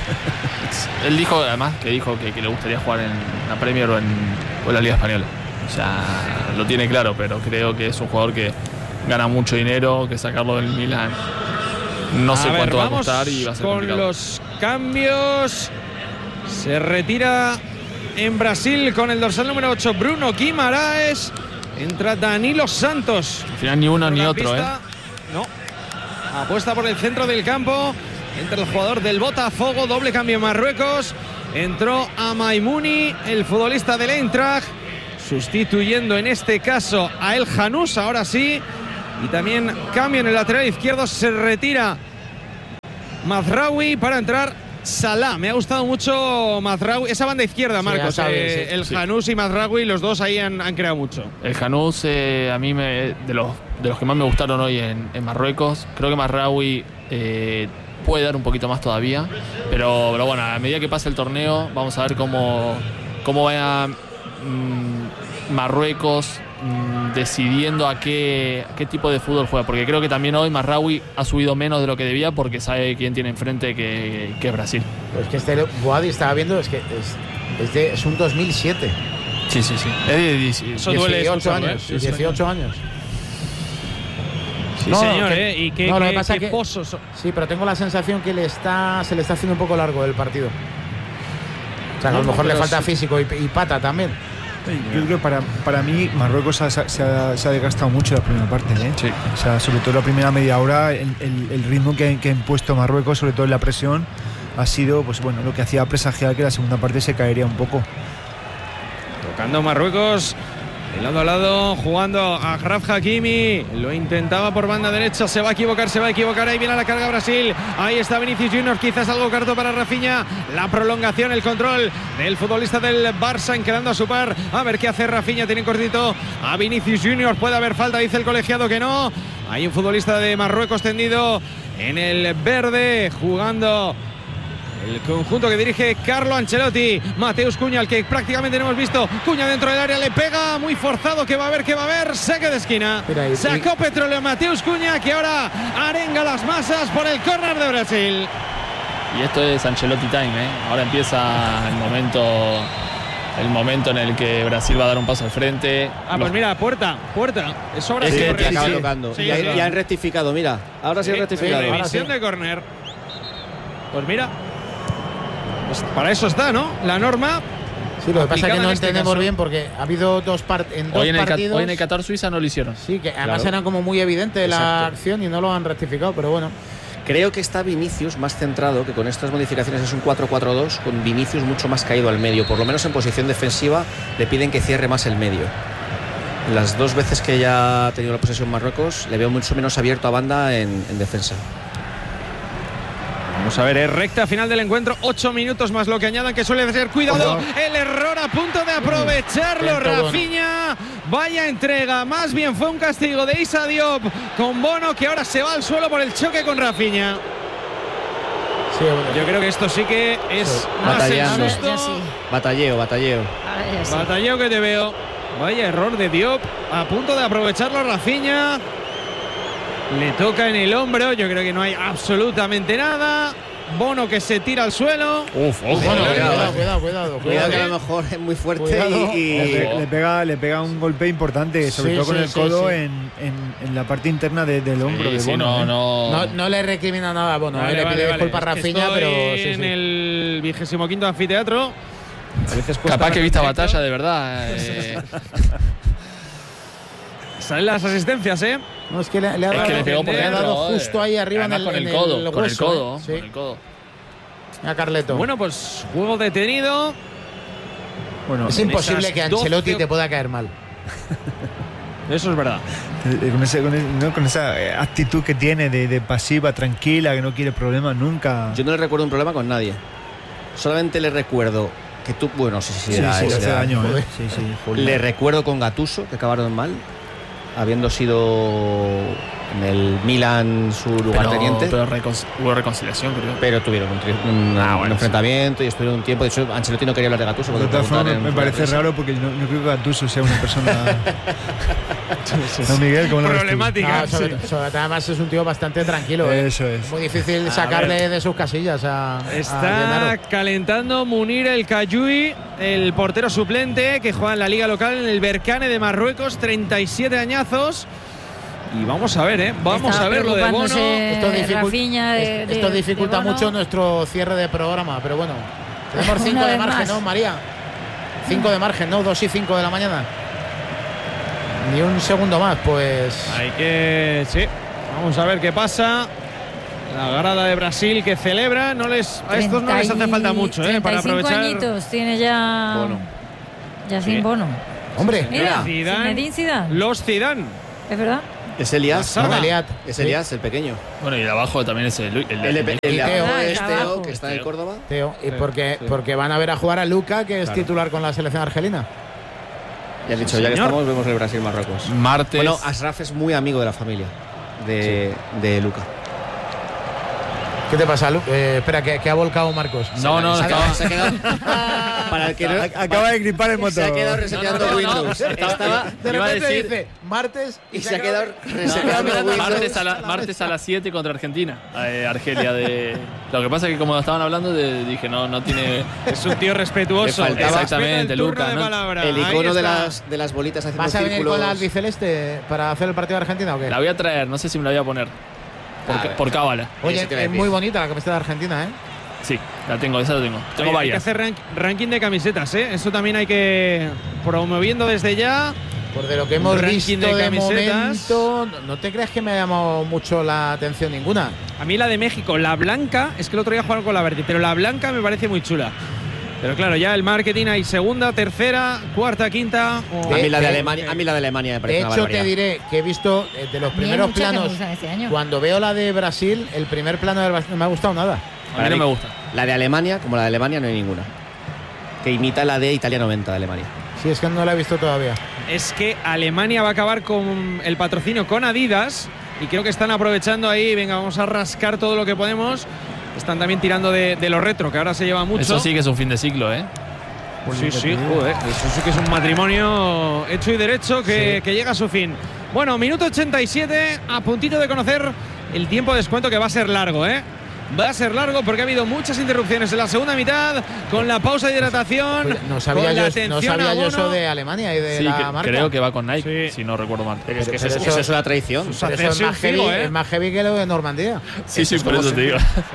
Él dijo, además, que le gustaría jugar en la Premier o en la Liga Española. O sea, lo tiene claro, pero creo que es un jugador que gana mucho dinero, que sacarlo del Milan no sé cuánto va a costar y va a ser complicado. Con los cambios, se retira en Brasil con el dorsal número 8 Bruno Guimaraes. Entra Danilo Santos. Al final ni uno ni otro, No. Apuesta por el centro del campo. Entra el jugador del Botafogo, doble cambio en Marruecos. Entró a Maimouni, el futbolista del Eintracht, sustituyendo en este caso a El Janús, ahora sí. Y también cambio en el lateral izquierdo, se retira Mazraoui para entrar Salah. Me ha gustado mucho Mazraoui, esa banda izquierda, Marcos. El Janús y Mazraoui, los dos ahí han creado mucho. El Janús, a mí de los que más me gustaron hoy en Marruecos. Creo que Mazraoui puede dar un poquito más todavía, pero bueno, a medida que pase el torneo vamos a ver cómo vaya Marruecos decidiendo a qué tipo de fútbol juega, porque creo que también hoy Mazraoui ha subido menos de lo que debía porque sabe quién tiene enfrente, que es Brasil. Pues que este Boadi estaba viendo, es un 2007. Sí. Es de Eso duele 18 años. 18 años. Sí, señor, y qué pozos. Sí, pero tengo la sensación que se le está haciendo un poco largo el partido. O sea, que a lo mejor le falta físico y pata también. Yo creo que para mí Marruecos se ha desgastado mucho la primera parte, ¿eh? Sí. O sea, sobre todo la primera media hora, el ritmo que ha impuesto Marruecos, sobre todo en la presión, ha sido, pues bueno, lo que hacía presagiar que la segunda parte se caería un poco. Tocando Marruecos de lado a lado, jugando a Achraf Hakimi, lo intentaba por banda derecha, se va a equivocar, ahí viene la carga Brasil, ahí está Vinicius Junior, quizás algo corto para Rafinha, la prolongación, el control del futbolista del Barça, quedando a su par, a ver qué hace Rafinha, tiene cortito a Vinicius Junior, puede haber falta, dice el colegiado que no, hay un futbolista de Marruecos tendido en el verde, jugando el conjunto que dirige Carlo Ancelotti. Mateus Cunha, el que prácticamente no hemos visto. Cunha dentro del área, le pega muy forzado. Que va a haber, saque de esquina. Sacó petróleo Mateus Cunha, que ahora arenga las masas por el córner de Brasil. Y esto es Ancelotti time, ¿eh? Ahora empieza el momento en el que Brasil va a dar un paso al frente. Pues mira, puerta. Es hora de que acaba tocando. Sí, ya han rectificado, mira. Ahora sí han rectificado. Revisión de córner. Pues mira. Pues para eso está, ¿no? La norma. Sí, lo que pasa es que no entendemos bien porque ha habido dos partidos. Hoy en el Qatar-Suiza no lo hicieron. Sí, que además eran como muy evidente la acción y no lo han rectificado, pero bueno. Creo que está Vinicius más centrado, que con estas modificaciones es un 4-4-2, con Vinicius mucho más caído al medio. Por lo menos en posición defensiva le piden que cierre más el medio. Las dos veces que ya ha tenido la posesión Marruecos, le veo mucho menos abierto a banda en defensa. Vamos a ver, es recta final del encuentro, 8 minutos más lo que añadan, que suele ser. Cuidado, el error a punto de aprovecharlo, Rafinha. Vaya entrega, más bien fue un castigo de Issa Diop con Bono, que ahora se va al suelo por el choque con Rafinha. Sí, yo creo que esto sí que es más susto. Batalleo. Batalleo que te veo. Vaya error de Diop, a punto de aprovecharlo Rafinha. Le toca en el hombro, yo creo que no hay absolutamente nada. Bono que se tira al suelo. Cuidado, que a lo mejor es muy fuerte y le pega un golpe importante, sobre todo con el codo en la parte interna del hombro de Bono. No le recrimina nada a Bono, le pide disculpas a Rafinha, pero en el 25º anfiteatro. A veces capaz que vista batalla, de verdad. Salen las asistencias, ¿eh? No, es que le ha dado justo ahí arriba con el codo. A Carleto. Bueno, pues juego detenido. Bueno, es imposible que Ancelotti te pueda caer mal. Eso es verdad. Con esa actitud que tiene de pasiva, tranquila, que no quiere problemas nunca. Yo no le recuerdo un problema con nadie. Solamente le recuerdo que tú, bueno, sí, hace daño, ¿eh? Le recuerdo con Gattuso, que acabaron mal, habiendo sido en el Milan su lugarteniente. Pero hubo reconciliación, creo. Pero tuvieron un enfrentamiento y estuvieron un tiempo. De hecho, Ancelotti no quería hablar de Gattuso. De todas formas, me parece raro porque no creo que Gattuso sea una persona. No, Miguel, ¿cómo lo problemática. Además es un tío bastante tranquilo. Eso es. Muy difícil sacarle de sus casillas Está calentando Munir El Kayui, el portero suplente que juega en la liga local en el Berkane de Marruecos, 37 añazos. Y vamos a ver, vamos a ver lo de Bono. Esto dificulta mucho nuestro cierre de programa, pero bueno. Tenemos 5 de margen, ¿no, María? 5 de margen, ¿no? 2 y 5 de la mañana. Ni un segundo más, pues. Sí. Vamos a ver qué pasa. La grada de Brasil que celebra, a estos no les hace falta mucho, para aprovechar. 35 añitos tiene ya. Bono. Ya sin Bono. Hombre, Mira, Zidane, Zinedine Zidane. los Zidane. ¿Es verdad? Es Elías. La saga. Es Elías, el pequeño. Bueno, y de abajo también es el El Teo, es Teo, abajo. que está en Córdoba. Teo, y porque van a ver a jugar a Luca, que es titular con la selección argelina. Ya has dicho, ya que señor. estamos, vemos el Brasil-Marruecos. martes. Bueno, Ashraf es muy amigo de la familia de Luca. ¿Qué te pasa, Lu? Espera, que ha volcado Marcos. No, se estaba. ha quedado. Para el que no, Acaba de gripar el motor. se ha quedado reseteando Windows. De Iba a repente decir- dice martes Y se ha quedado reseteando No, Windows. Martes a las 7 contra Argentina. Argelia de. Lo que pasa es que como estaban hablando, dije, no tiene. Es un tío respetuoso. Le faltaba- Exactamente, Respeta el turno Luca, de ¿no? palabra. El Ahí icono está. de las bolitas haciendo ¿Vas a venir círculos. con la albiceleste para hacer el partido de Argentina o qué? La voy a traer, no sé si me la voy a poner. Por cábala. Oye, Eso te iba a es decir. muy bonita la camiseta de Argentina, ¿eh? Sí, esa la tengo. Oye, Tengo hay que varias. hacer ranking de camisetas, Eso también hay que promoviendo desde ya. Por de lo que hemos Ranking visto de de camisetas. momento, no te creas que me ha llamado mucho la atención ninguna. A mí la de México, la blanca, es que el otro día jugaron con la verde, pero la blanca me parece muy chula. Pero claro, ya el marketing hay segunda, tercera, cuarta, quinta. A mí la de Alemania, me parece De una hecho, barbaridad. te diré que he visto de los Ni hay primeros muchas que me planos, gustan este año. cuando veo la de Brasil, el primer plano de Brasil no me ha gustado nada. A mí no me gusta. La de Alemania, como la de Alemania, no hay ninguna. Que imita la de Italia 90 de Alemania. Sí, es que no la he visto todavía. Es que Alemania va a acabar con el patrocinio con Adidas y creo que están aprovechando ahí, venga, vamos a rascar todo lo que podemos. Están también tirando de lo retro, que ahora se lleva mucho. Eso sí que es un fin de ciclo, ¿eh? Sí, joder, eso sí que es un matrimonio hecho y derecho que llega a su fin. Bueno, minuto 87, a puntito de conocer el tiempo de descuento, que va a ser largo, Va a ser largo porque ha habido muchas interrupciones en la segunda mitad, con la pausa de hidratación, Pues no sabía con la yo, atención no sabía a yo Bono. eso de Alemania y de Sí, la marca. creo que va con Nike, Sí. si no recuerdo mal. Pero es que Pero eso es una traición. Pues Pero eso es hacerse más un heavy, figo, es más heavy que lo de Normandía. Sí, por eso te digo.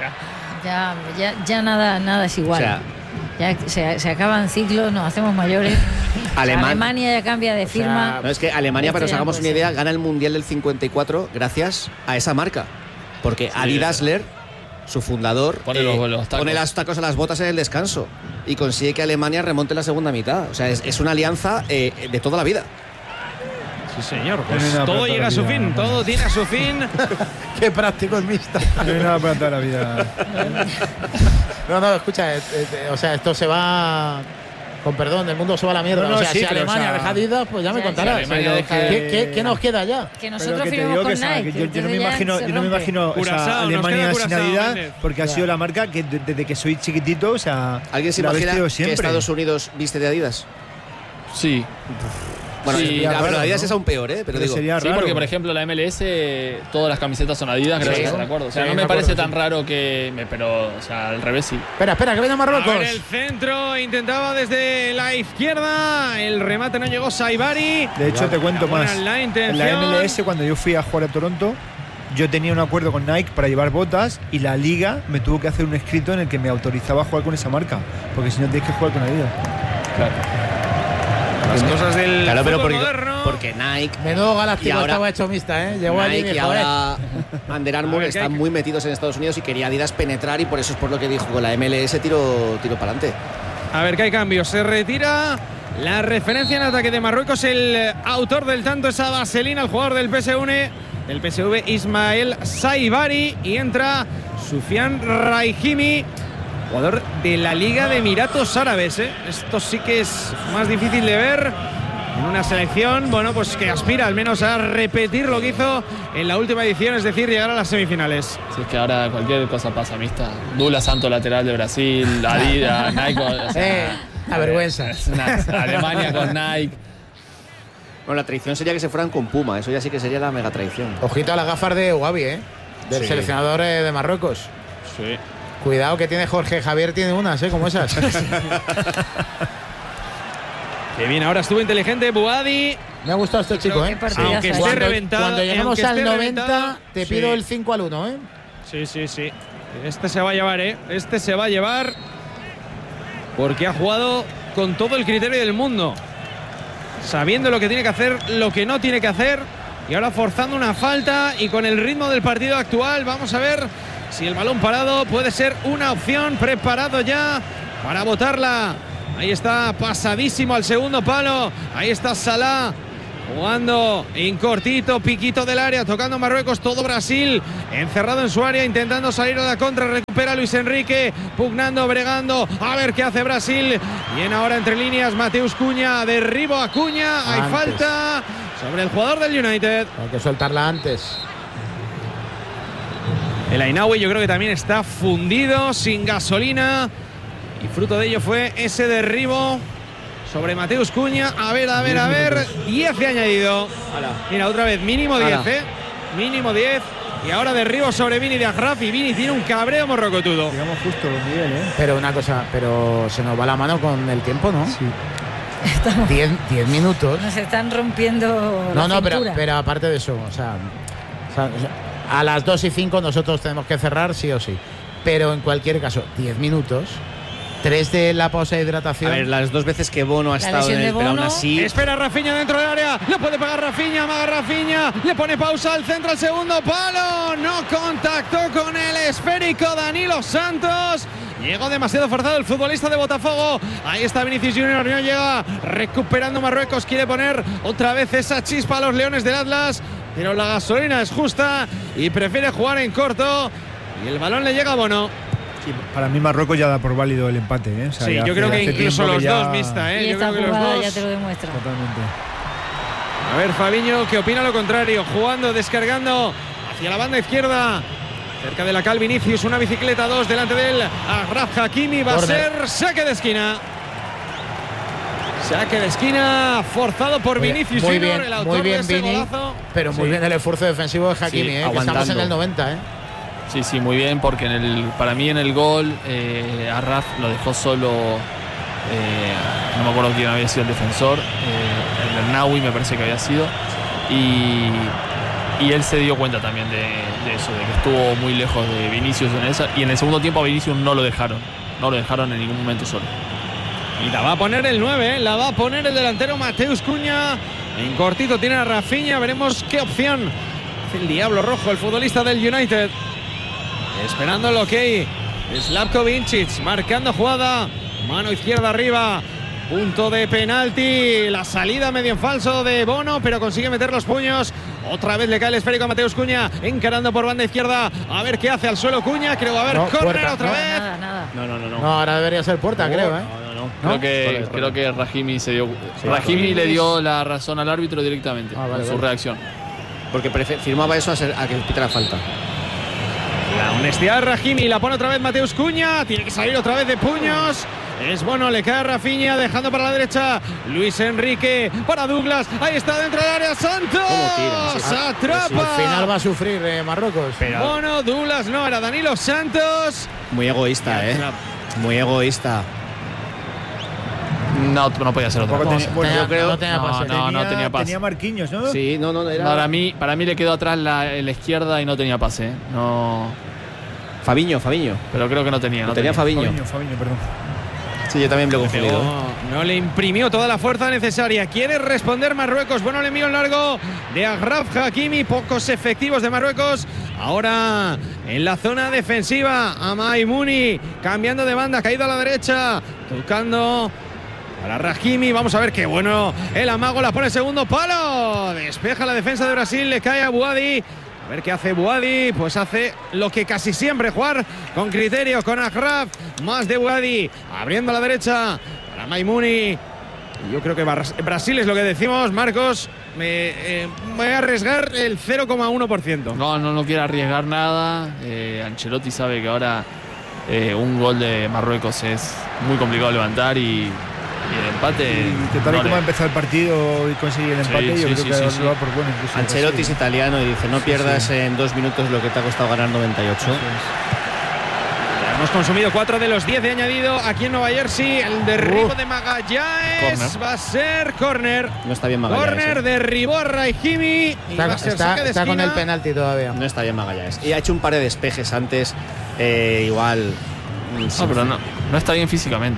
Ya nada es igual. O sea, ya se acaban ciclos, nos hacemos mayores. Alemania ya cambia de firma. No, es que Alemania, para que nos Esto ya hagamos no una puede idea, ser. gana el Mundial del 54 gracias a esa marca. Porque Adi Dassler, su fundador, Pone los tacos. pone los tacos a las botas en el descanso y consigue que Alemania remonte la segunda mitad. O sea, es una alianza de toda la vida. Sí, señor. Pues No hay nada todo para llega a toda su la vida, fin, no. todo tiene a su fin. Qué práctico es mixta. No hay nada para toda la vida. No, escucha, o sea, esto se va. Con perdón, el mundo se va a la mierda. No, o sea, sí, si pero, Alemania o sea, deja Adidas, pues ya me ya, contarás. si Alemania deja- ¿Qué nos queda ya? Que Pero nosotros que te firmamos digo con que, o sea, Nike. que yo no me entonces ya imagino, se yo no me rompe. imagino Curazao, nos Alemania queda sin Curazao, Adidas, Méndez. porque ha sido la marca que desde que soy chiquitito, o sea, ¿Alguien se la he imagina vestido que siempre. Estados Unidos viste de Adidas? Sí. Bueno, Sí, pero raro, Adidas ¿no? es aún peor, pero Pero digo. sería Sí, raro. porque por ejemplo la MLS, todas las camisetas son Adidas, creo Sí. que están de acuerdo. O sea, Sí, no me me parece acuerdo, tan sí. raro pero, o sea, al revés sí. Espera, que viene A Marruecos. ver, el centro intentaba desde la izquierda, el remate no llegó Saibari. De hecho, te cuento buena más. la En intención. la MLS, cuando yo fui a jugar a Toronto, yo tenía un acuerdo con Nike para llevar botas y la liga me tuvo que hacer un escrito en el que me autorizaba a jugar con esa marca, porque si no tienes que jugar con Adidas. Las cosas del Claro, pero fútbol porque, moderno. porque Nike, Menudo galáctico Y ahora- estaba hecho mixta, ¿eh? Llegó allí y Nike y dijo, ahora Under Armour A ver, ¿qué están hay? muy metidos en Estados Unidos y quería Adidas penetrar y por eso es por lo que dijo con la MLS tiro para adelante. A ver que hay cambios. Se retira la referencia en ataque de Marruecos. El autor del tanto es a Vaselina, el jugador del PSV Ismael Saibari. Y entra Sufian Raihimi, jugador de la Liga de Emiratos Árabes. Esto sí que es más difícil de ver en una selección, bueno, pues que aspira al menos a repetir lo que hizo en la última edición, es decir, llegar a las semifinales. Si es que ahora cualquier cosa pasa, mixta. Dula Santo lateral de Brasil, Adidas, Nike. O sea, la vergüenza. es una Alemania con Nike. Bueno, la traición sería que se fueran con Puma, eso ya sí que sería la mega traición. Ojito a las gafas de Ugabi, ¿eh? Del Sí. seleccionador de Marruecos. Sí. Cuidado que tiene Jorge Javier, tiene unas, ¿eh? Como esas. Que bien, ahora estuvo inteligente Buadi. Me ha gustado este chico, Qué ¿eh? partidazo, Aunque ¿eh? esté reventado, Cuando llegamos aunque al esté 90, reventado, te sí. pido el 5-1, ¿eh? Sí. Este se va a llevar, Este se va a llevar porque ha jugado con todo el criterio del mundo. Sabiendo lo que tiene que hacer, lo que no tiene que hacer. Y ahora forzando una falta y con el ritmo del partido actual, vamos a ver Si el balón parado puede ser una opción, preparado ya para botarla. Ahí está, pasadísimo al segundo palo. Ahí está Salah jugando en cortito, piquito del área, tocando Marruecos, todo Brasil encerrado en su área, intentando salir a la contra. Recupera Luis Enrique, pugnando, bregando, a ver qué hace Brasil. Bien ahora entre líneas, Mateus Cunha, derribo a Cunha, hay falta sobre el jugador del United. Hay que soltarla antes. El Ainaoui yo creo que también está fundido, sin gasolina, y fruto de ello fue ese derribo sobre Mateus Cunha. A ver, 10 de añadido. Mira, otra vez, mínimo 10, mínimo 10. Y ahora derribo sobre Vini de Agraf, y Vini tiene un cabreo morrocotudo. Digamos justo los niveles, Pero una cosa, pero se nos va la mano con el tiempo, ¿no? Sí. 10 minutos. Nos están rompiendo la cintura. pero aparte de eso, o sea, a las 2:05 nosotros tenemos que cerrar sí o sí. Pero en cualquier caso, 10 minutos. 3 de la pausa de hidratación. A ver, las 2 veces que Bono ha estado en el, pero aún así. Espera Rafinha dentro del área, lo puede pegar Rafinha, amaga Rafinha, le pone pausa al centro, al segundo palo, no contactó con el esférico Danilo Santos. Llegó demasiado forzado el futbolista de Botafogo. Ahí está Vinicius Junior, no llega, recuperando Marruecos, quiere poner otra vez esa chispa a los Leones del Atlas, pero la gasolina es justa y prefiere jugar en corto, y el balón le llega a Bono. Sí, para mí Marruecos ya da por válido el empate, O sea, sí, yo creo que incluso los dos, Mista, Y yo esta creo que jugada los dos ya te lo demuestra. Totalmente. A ver, Fabiño, que opina lo contrario, jugando, descargando hacia la banda izquierda, cerca de la Cal Vinicius, una bicicleta 2 delante de él, Agraf Hakimi, va a ser saque de esquina. Saque de esquina forzado por Vinicius Junior, el autor de ese golazo. Pero muy bien el esfuerzo defensivo de Hakimi, que estamos en el 90, Sí, muy bien, porque para mí en el gol Arraf lo dejó solo, no me acuerdo quién había sido el defensor, el Naui me parece que había sido, y él se dio cuenta también de eso, de que estuvo muy lejos de Vinicius en esa, y en el segundo tiempo a Vinicius no lo dejaron en ningún momento solo. Y la va a poner el 9, la va a poner el delantero Mateus Cunha, en cortito tiene a Rafinha, veremos qué opción hace el Diablo Rojo, el futbolista del United. Esperando el ok. Slavko Vincic marcando jugada. Mano izquierda arriba. Punto de penalti. La salida medio en falso de Bono, pero consigue meter los puños. Otra vez le cae el esférico a Mateus Cunha. Encarando por banda izquierda. A ver qué hace al suelo Cunha. Creo va a haber córner otra vez. Nada. No, ahora debería ser puerta, creo, Creo que Rahimi se dio. Rahimi le dio la razón al árbitro directamente con su reacción. Porque firmaba eso a que pitara falta. La honestidad de Rahimi, la pone otra vez Mateus Cunha, tiene que salir otra vez de puños. Es bueno, le cae a Rafinha, dejando para la derecha Luis Enrique para Douglas. Ahí está dentro del área Santos. Atrapa. Al final va a sufrir Marruecos. Bueno, Douglas no, era Danilo Santos. Muy egoísta, Muy egoísta. No podía ser otra cosa. Yo creo no tenía pase. No tenía pase. Tenía Marquinhos, ¿no? Sí, no era. Para mí le quedó atrás la izquierda y no tenía pase. No. Fabiño. Pero creo que no tenía. Tenía Fabiño, perdón. Sí, yo también me lo he confundido. No le imprimió toda la fuerza necesaria. Quiere responder Marruecos. Bueno, le envío en largo de Agraf Hakimi. Pocos efectivos de Marruecos. Ahora en la zona defensiva. Amaimouni cambiando de banda. Caído a la derecha. Tocando para Rahimi. Vamos a ver qué bueno. El amago la pone segundo palo. Despeja la defensa de Brasil. Le cae a Bouadi. A ver qué hace Bouadi, pues hace lo que casi siempre, jugar con criterio, con Agraf, más de Bouadi, abriendo a la derecha para Maimouni. Yo creo que Brasil es lo que decimos, Marcos, voy a arriesgar el 0,1%. No quiere arriesgar nada, Ancelotti sabe que ahora un gol de Marruecos es muy complicado levantar y el empate. Y que tal y como ha empezado el partido y conseguir el empate, yo creo que lo va por bueno. Ancelotti es italiano y dice: no pierdas en 2 minutos lo que te ha costado ganar 98. Hemos consumido 4 de los 10 de añadido aquí en Nueva Jersey. El derribo de Magallanes va a ser córner. No está bien Magallanes. Córner, derribó a Rahimi. Está con el penalti todavía. No está bien Magallanes. Y ha hecho un par de despejes antes, igual. Pero no está bien físicamente.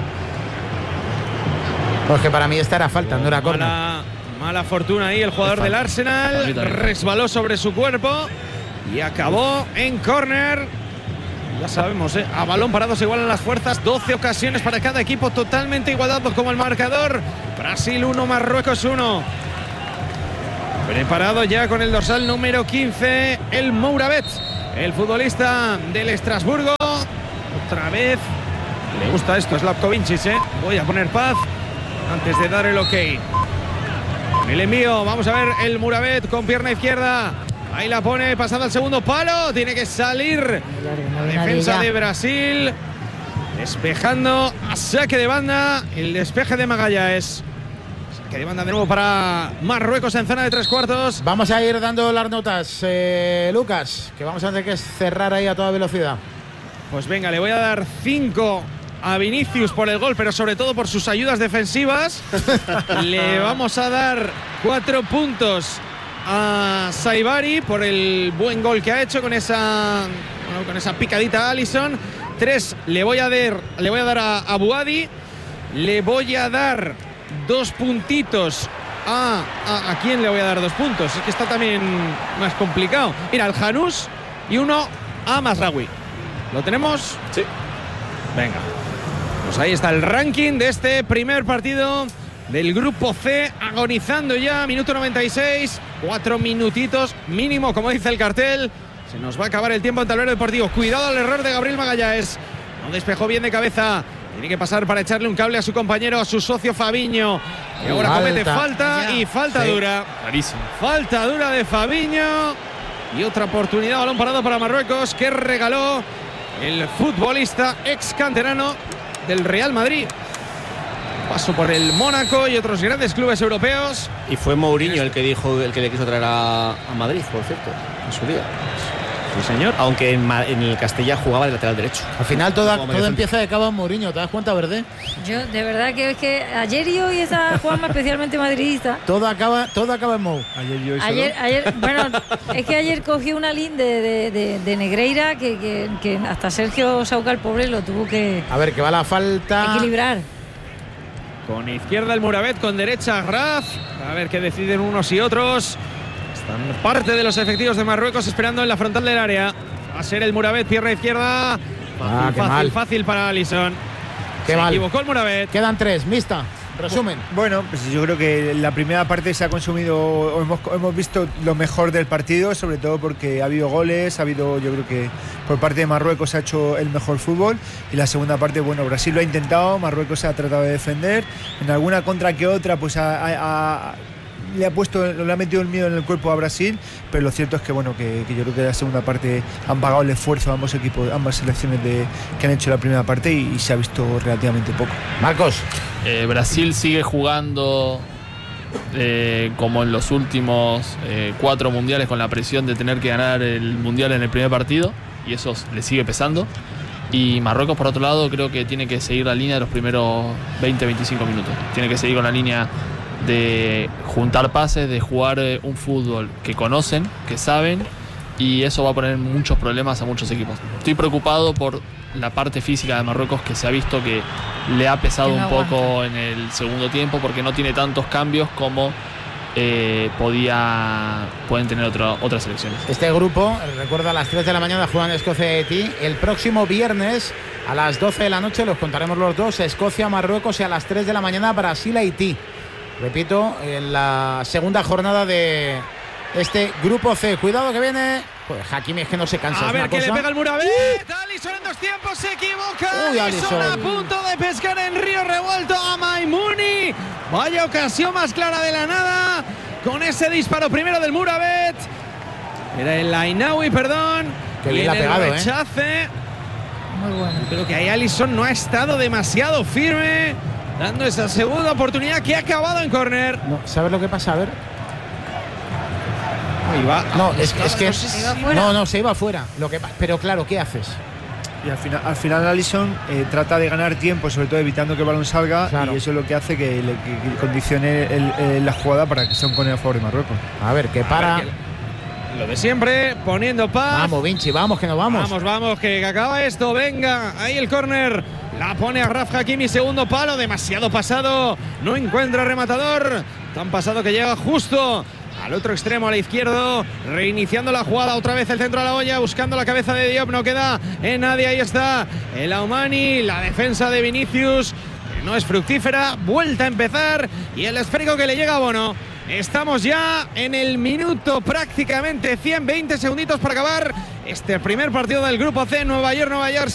Porque para mí esta era falta, no era córner. Mala fortuna ahí el jugador del Arsenal. Resbaló sobre su cuerpo y acabó en córner. Ya sabemos, a balón parado se igualan las fuerzas. 12 ocasiones para cada equipo, totalmente igualados como el marcador. Brasil 1, Marruecos 1. Preparado ya con el dorsal número 15, el Mouravet, el futbolista del Estrasburgo. Otra vez le gusta esto, Slavkovic, Voy a poner paz antes de dar el ok. El envío, vamos a ver el Mouravet con pierna izquierda. Ahí la pone, pasando al segundo palo. Tiene que salir la defensa de Brasil. Despejando a saque de banda. El despeje de Magallanes. Saque de banda de nuevo para Marruecos en zona de 3/4. Vamos a ir dando las notas, Lucas, que vamos a tener que cerrar ahí a toda velocidad. Pues venga, le voy a dar 5 a Vinicius por el gol, pero sobre todo por sus ayudas defensivas. Le vamos a dar 4 puntos a Saibari por el buen gol que ha hecho con esa picadita a Alisson. 3 le voy a dar a Buadi. Le voy a dar 2 puntitos ¿a quién le voy a dar 2 puntos? Es que está también más complicado. Mira, al Janús y 1 a Mazraoui. ¿Lo tenemos? Sí. Venga. Pues ahí está el ranking de este primer partido del grupo C, agonizando ya, minuto 96, 4 minutitos mínimo, como dice el cartel. Se nos va a acabar el tiempo en tablero deportivo. Cuidado al error de Gabriel Magallanes. No despejó bien de cabeza. Tiene que pasar para echarle un cable a su compañero, a su socio Fabinho. Y ahora comete falta y falta dura. Clarísimo. Falta dura de Fabinho. Y otra oportunidad, balón parado para Marruecos, que regaló el futbolista ex canterano del Real Madrid. Paso por el Mónaco y otros grandes clubes europeos. Y fue Mourinho el que le quiso traer a Madrid, por cierto, en su día. Sí, señor. Aunque en el Castilla jugaba de lateral derecho. Al final todo empieza de cabo en Mourinho, ¿te das cuenta, verdad? Yo, de verdad que es que ayer y hoy esa Juanma especialmente madridista. Todo acaba en Mou. Ayer, bueno, es que ayer cogió una línea de Negreira que hasta Sergio Sauca, el pobre, lo tuvo que. A ver, que va la falta. Equilibrar. Con izquierda el Mouravet, con derecha Graf. A ver qué deciden unos y otros. Están parte de los efectivos de Marruecos esperando en la frontal del área. Va a ser el Mouravet, pierna izquierda. Fácil para Alisson. Se equivocó el Mouravet. Quedan 3, mixta. Resumen. Bueno, pues yo creo que la primera parte se ha consumido, hemos visto lo mejor del partido, sobre todo porque ha habido goles, yo creo que por parte de Marruecos se ha hecho el mejor fútbol, y la segunda parte, bueno, Brasil lo ha intentado, Marruecos se ha tratado de defender, en alguna contra que otra pues le ha metido el miedo en el cuerpo a Brasil, pero lo cierto es que bueno, que yo creo que en la segunda parte han pagado el esfuerzo ambos equipos, ambas selecciones que han hecho la primera parte, y se ha visto relativamente poco. Marcos. Brasil sigue jugando como en los últimos 4 mundiales, con la presión de tener que ganar el mundial en el primer partido, y eso le sigue pesando. Y Marruecos, por otro lado, creo que tiene que seguir la línea de los primeros 20-25 minutos. Tiene que seguir con la línea de juntar pases, de jugar un fútbol que conocen, que saben, y eso va a poner muchos problemas a muchos equipos. Estoy preocupado por la parte física de Marruecos, que se ha visto que le ha pesado un poco en el segundo tiempo, porque no tiene tantos cambios como pueden tener otras selecciones. Este grupo, recuerda, a las 3 de la mañana juegan Escocia y Haití. El próximo viernes a las 12 de la noche los contaremos los dos: Escocia, Marruecos, y a las 3 de la mañana Brasil, Haití. Repito, en la segunda jornada de este grupo C. Cuidado que viene. Pues Hakimi es que no se cansa. A ver que le pega el Mouravet. Alisson en 2 tiempos se equivoca. Alisson a punto de pescar en río revuelto a Maimouni. Vaya ocasión más clara de la nada con ese disparo primero del Mouravet. Era el Ainaoui, perdón. Que bien la ha pegado, el rechace. Muy bueno. Creo que ahí Alisson no ha estado demasiado firme, dando esa segunda oportunidad que ha acabado en córner. No, ¿sabes lo que pasa? A ver. Ahí va. No, es que se iba fuera. Pero claro, ¿qué haces? Y al final Alisson trata de ganar tiempo, sobre todo evitando que el balón salga, claro. Y eso es lo que hace que condicione la jugada para que sea un córner a favor de Marruecos. A ver, que para. Lo de siempre, poniendo paz. Vamos, Vinci, vamos, que nos vamos. Vamos, que acaba esto. Venga, ahí el córner. La pone a Raf Hakimi, segundo palo, demasiado pasado. No encuentra rematador. Tan pasado que llega justo al otro extremo, a la izquierda, reiniciando la jugada, otra vez el centro a la olla, buscando la cabeza de Diop, no queda en nadie, ahí está el Aumani, la defensa de Vinicius, que no es fructífera, vuelta a empezar, y el esférico que le llega a Bono. Estamos ya en el minuto prácticamente 120 segunditos para acabar este primer partido del Grupo C, Nueva York, Nueva Jersey.